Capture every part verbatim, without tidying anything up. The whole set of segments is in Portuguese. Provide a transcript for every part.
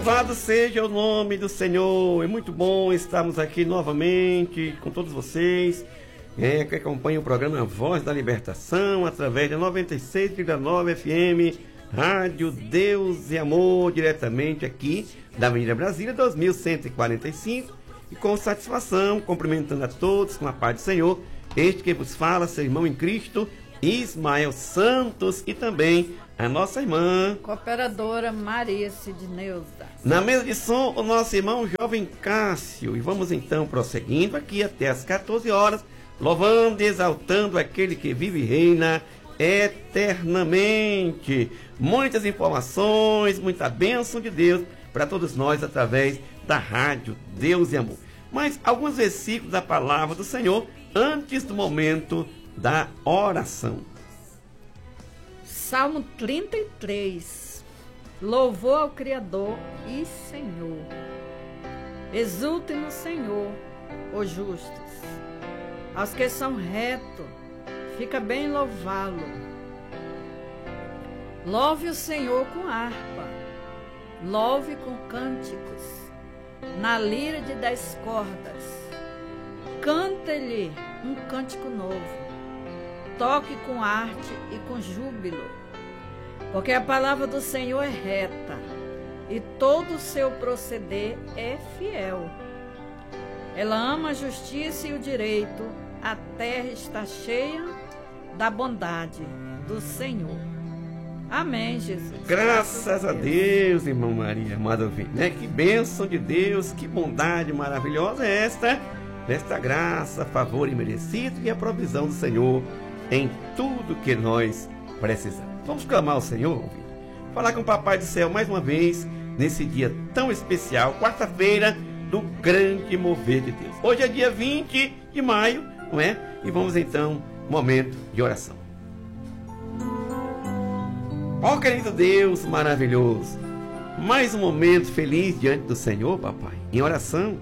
Louvado seja o nome do Senhor. É muito bom estarmos aqui novamente com todos vocês, é, que acompanham o programa Voz da Libertação através da noventa e seis vírgula nove F M, Rádio Deus e Amor, diretamente aqui da Avenida Brasília dois mil cento e quarenta e cinco. E com satisfação, cumprimentando a todos com a paz do Senhor, este que vos fala, seu irmão em Cristo, Ismael Santos, e também a nossa irmã cooperadora Maria Sidneuza. Na mesa de som, o nosso irmão jovem Cássio. E vamos então prosseguindo aqui até as quatorze horas, louvando e exaltando aquele que vive e reina eternamente. Muitas informações, muita bênção de Deus para todos nós através da Rádio Deus e Amor. Mas alguns versículos da palavra do Senhor antes do momento da oração. Salmo trinta e três. Louvor ao Criador e Senhor. Exultem no Senhor, os justos. Aos que são retos, fica bem louvá-lo. Louve o Senhor com harpa, louve com cânticos, na lira de dez cordas. Cante-lhe um cântico novo, toque com arte e com júbilo, porque a palavra do Senhor é reta e todo o seu proceder é fiel. Ela ama a justiça e o direito, a terra está cheia da bondade do Senhor. Amém, Jesus. Graças a Deus, irmão Maria, amado ouvinte, né? Que bênção de Deus, que bondade maravilhosa é esta, desta graça, favor imerecido e a provisão do Senhor em tudo que nós precisamos. Vamos clamar ao Senhor, ouvinte. Falar com o Papai do Céu mais uma vez, nesse dia tão especial, quarta-feira do grande mover de Deus. Hoje é dia vinte de maio, não é? E vamos então, momento de oração. Ó querido Deus maravilhoso, mais um momento feliz diante do Senhor, papai, em oração.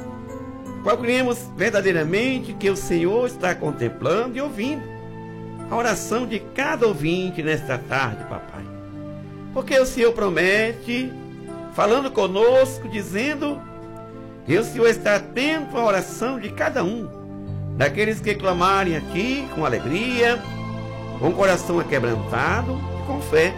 Procuremos verdadeiramente que o Senhor está contemplando e ouvindo a oração de cada ouvinte nesta tarde, papai. Porque o Senhor promete, falando conosco, dizendo que o Senhor está atento à oração de cada um, daqueles que clamarem a Ti com alegria, com o coração aquebrantado, com fé.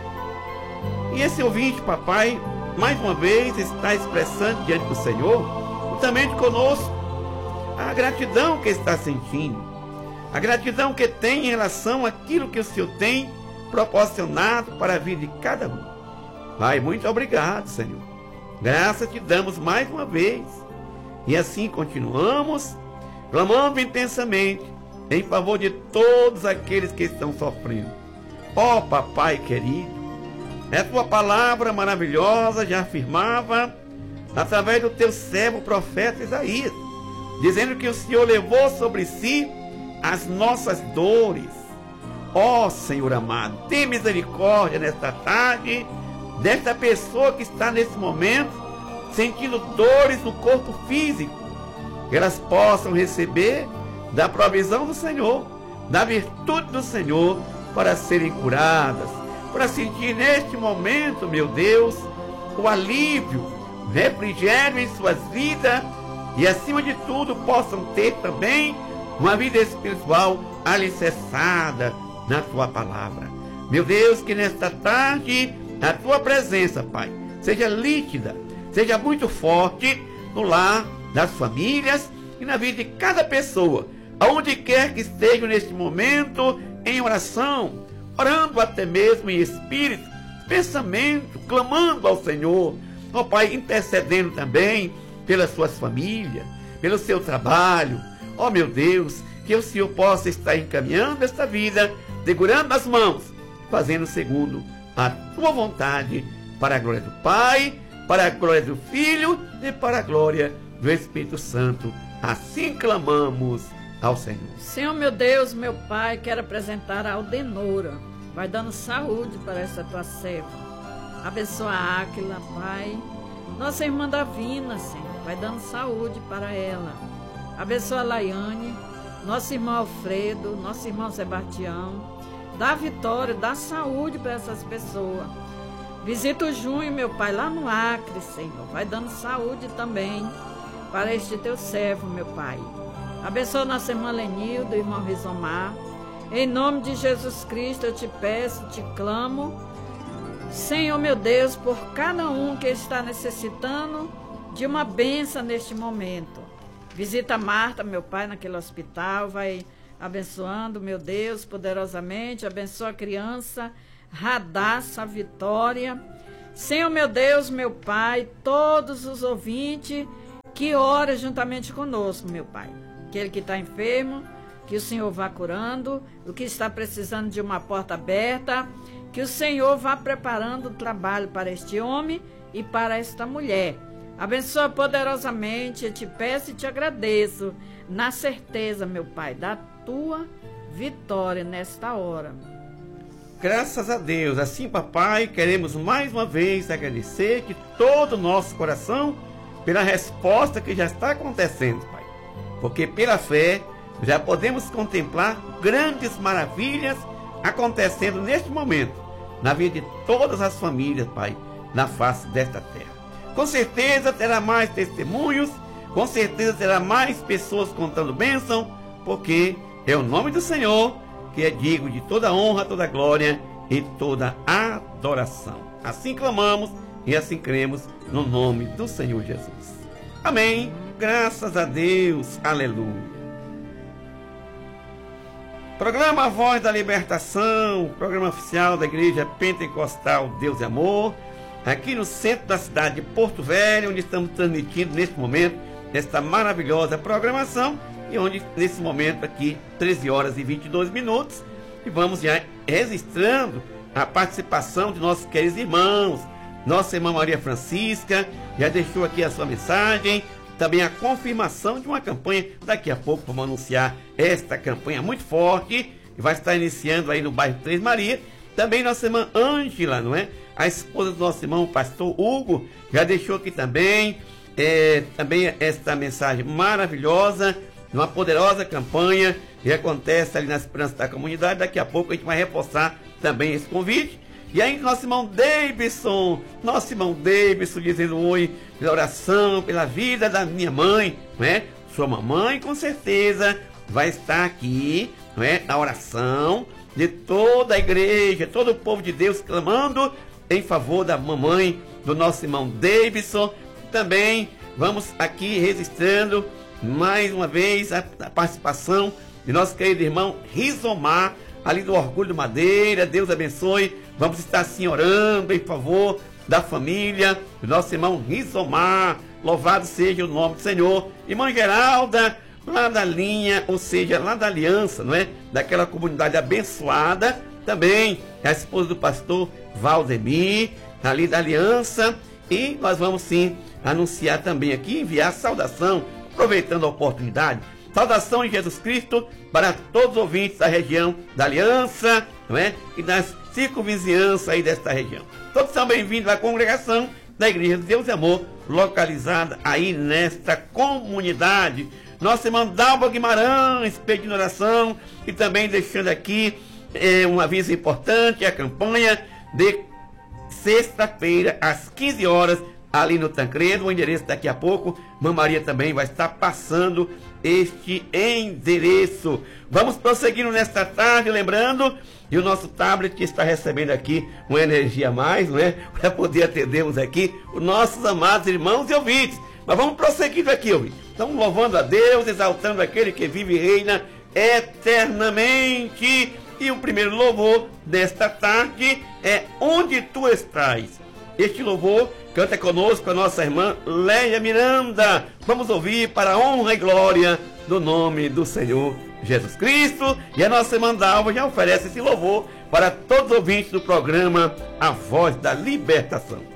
E esse ouvinte, papai, mais uma vez está expressando diante do Senhor, juntamente conosco, a gratidão que está sentindo, a gratidão que tem em relação àquilo que o Senhor tem proporcionado para a vida de cada um. Pai, muito obrigado, Senhor. Graças te damos mais uma vez. E assim continuamos, clamando intensamente em favor de todos aqueles que estão sofrendo. Ó papai querido, a tua palavra maravilhosa já afirmava, através do teu servo profeta Isaías, dizendo que o Senhor levou sobre si as nossas dores. Ó Senhor amado, tem misericórdia nesta tarde, desta pessoa que está nesse momento, sentindo dores no corpo físico, que elas possam receber da provisão do Senhor, da virtude do Senhor, para serem curadas, para sentir neste momento, meu Deus, o alívio, o refrigério em suas vidas e, acima de tudo, possam ter também uma vida espiritual alicerçada na Tua palavra. Meu Deus, que nesta tarde a Tua presença, Pai, seja nítida, seja muito forte no lar das famílias e na vida de cada pessoa, aonde quer que esteja neste momento, em oração, orando até mesmo em espírito, pensamento, clamando ao Senhor, ó Pai, intercedendo também pelas suas famílias, pelo seu trabalho. Ó meu Deus, que o Senhor possa estar encaminhando esta vida, segurando as mãos, fazendo segundo a Tua vontade, para a glória do Pai, para a glória do Filho e para a glória do Espírito Santo. Assim clamamos ao Senhor. Senhor, meu Deus, meu Pai, quero apresentar a Aldenora. Vai dando saúde para essa tua serva. Abençoa a Áquila, Pai. Nossa irmã Davina, Senhor, vai dando saúde para ela. Abençoa a Laiane, nosso irmão Alfredo, nosso irmão Sebastião. Dá vitória, dá saúde para essas pessoas. Visita o Junho, meu Pai, lá no Acre, Senhor. Vai dando saúde também para este teu servo, meu Pai. Abençoa nossa irmã Lenilda, irmão Rizomar. Em nome de Jesus Cristo, eu te peço, te clamo, Senhor, meu Deus, por cada um que está necessitando de uma bênção neste momento. Visita Marta, meu Pai, naquele hospital. Vai abençoando, meu Deus, poderosamente. Abençoa a criança Radassa Vitória. Senhor, meu Deus, meu Pai, todos os ouvintes que oram juntamente conosco, meu Pai. Aquele que está enfermo, que o Senhor vá curando. O que está precisando de uma porta aberta, que o Senhor vá preparando o trabalho para este homem e para esta mulher. Abençoa poderosamente, eu te peço e te agradeço, na certeza, meu Pai, da tua vitória nesta hora. Graças a Deus. Assim, papai, queremos mais uma vez agradecer de todo o nosso coração pela resposta que já está acontecendo, Pai. Porque pela fé já podemos contemplar grandes maravilhas acontecendo neste momento na vida de todas as famílias, Pai, na face desta terra. Com certeza terá mais testemunhos, com certeza terá mais pessoas contando bênção, porque é o nome do Senhor que é digno de toda honra, toda glória e toda adoração. Assim clamamos e assim cremos no nome do Senhor Jesus. Amém. Graças a Deus. Aleluia. Programa A Voz da Libertação, programa oficial da Igreja Pentecostal Deus e Amor, aqui no centro da cidade de Porto Velho, onde estamos transmitindo neste momento esta maravilhosa programação, e onde nesse momento aqui, treze horas e vinte e dois minutos, e vamos já registrando a participação de nossos queridos irmãos. Nossa irmã Maria Francisca já deixou aqui a sua mensagem, também a confirmação de uma campanha. Daqui a pouco vamos anunciar esta campanha muito forte, que vai estar iniciando aí no bairro Três Marias. Também nossa irmã Ângela, não é? A esposa do nosso irmão pastor Hugo, já deixou aqui também, é, também esta mensagem maravilhosa, uma poderosa campanha que acontece ali na Esperança da Comunidade. Daqui a pouco a gente vai reforçar também esse convite. E aí nosso irmão Davidson, nosso irmão Davidson dizendo oi, pela oração, pela vida da minha mãe, não é? Sua mamãe com certeza vai estar aqui, não é? Na oração de toda a igreja, todo o povo de Deus clamando em favor da mamãe do nosso irmão Davidson. Também vamos aqui registrando mais uma vez a, a participação de nosso querido irmão Rizomar, ali do Orgulho do Madeira. Deus abençoe. Vamos estar assim orando em favor da família do nosso irmão Rizomar. Louvado seja o nome do Senhor. Irmã Geralda, lá da linha, ou seja, lá da aliança, não é? Daquela comunidade abençoada. Também a esposa do pastor Valdemir, ali da aliança. E nós vamos sim anunciar também aqui, enviar saudação, aproveitando a oportunidade. Saudação em Jesus Cristo para todos os ouvintes da região da Aliança, não é? E das circunvizinhanças aí desta região. Todos são bem-vindos à congregação da Igreja de Deus e Amor, localizada aí nesta comunidade. Nossa irmã Dalva Guimarães pedindo oração e também deixando aqui é, um aviso importante, a campanha de sexta-feira às quinze horas, ali no Tancredo. O endereço daqui a pouco, Mãe Maria também vai estar passando este endereço. Vamos prosseguindo nesta tarde, lembrando, e o nosso tablet está recebendo aqui uma energia a mais, não é? Para poder atendermos aqui os nossos amados irmãos e ouvintes. Mas vamos prosseguindo aqui, ouvintes. Estamos louvando a Deus, exaltando aquele que vive e reina eternamente. E o primeiro louvor desta tarde é Onde Tu Estás. Este louvor canta conosco a nossa irmã Léia Miranda. Vamos ouvir para a honra e glória do nome do Senhor Jesus Cristo. E a nossa irmã Dalva já oferece esse louvor para todos os ouvintes do programa A Voz da Libertação.